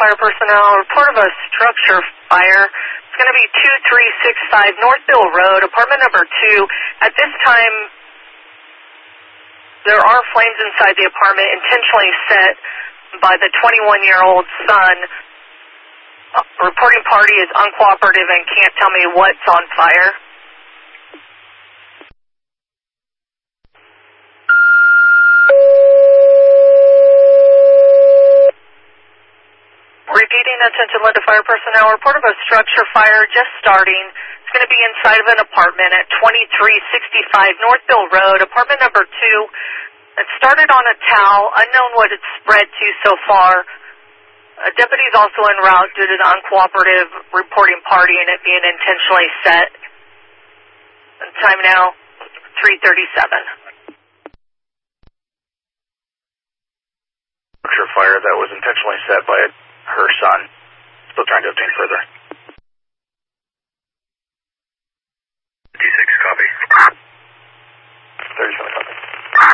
fire personnel. Report of a structure fire. It's going to be 2365 Northville Road, apartment number 2. At this time, there are flames inside the apartment intentionally set by the 21-year-old son. Reporting party is uncooperative and can't tell me what's on fire. Repeating, attention lead to fire personnel. Report of a structure fire just starting. It's going to be inside of an apartment at 2365 Northville Road, apartment number 2. It started on a towel, unknown what it's spread to so far. A deputy is also en route due to the uncooperative reporting party and it being intentionally set. Time now, 3:37. Structure fire that was intentionally set by her son. Still trying to obtain further.